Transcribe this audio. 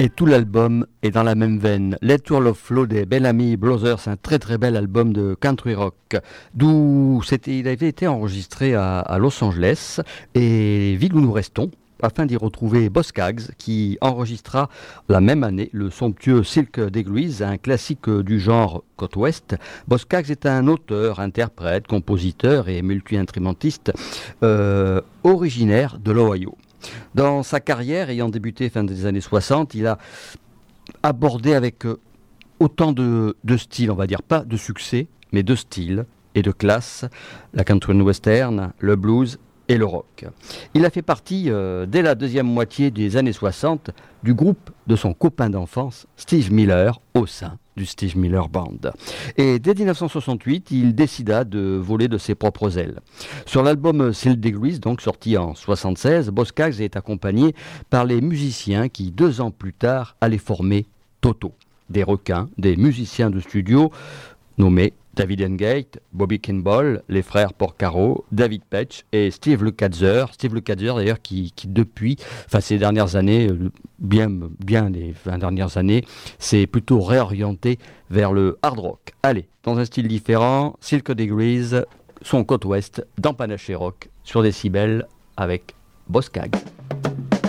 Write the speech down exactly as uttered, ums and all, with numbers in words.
Et tout l'album est dans la même veine. Let Your Love Flow des Bellamy Brothers, un très très bel album de country rock. D'où c'était, il avait été enregistré à, à Los Angeles, et ville où nous restons, afin d'y retrouver Boz Scaggs, qui enregistra la même année le somptueux Silk Degrees, un classique du genre côte ouest. Boz Scaggs est un auteur, interprète, compositeur et multi-instrumentiste euh, originaire de l'Ohio. Dans sa carrière, ayant débuté fin des années soixante, il a abordé avec autant de, de styles, on va dire, pas de succès, mais de style et de classe, la country and western, le blues et le rock. Il a fait partie, euh, dès la deuxième moitié des années soixante, du groupe de son copain d'enfance, Steve Miller, au sein du Steve Miller Band. Et dès dix-neuf cent soixante-huit, il décida de voler de ses propres ailes. Sur l'album Silk Degrees, donc sorti en soixante-seize, Boz Scaggs est accompagné par les musiciens qui, deux ans plus tard, allaient former Toto. Des requins, des musiciens de studio nommés David Engate, Bobby Kimball, les frères Porcaro, David Petch et Steve Lukather. Steve Lukather d'ailleurs qui, qui depuis, enfin ces dernières années, bien, bien les vingt dernières années, s'est plutôt réorienté vers le hard rock. Allez, dans un style différent, Silk Degrees, son côte ouest, dans Panaché Rock, sur Décibel, avec Boz Scaggs.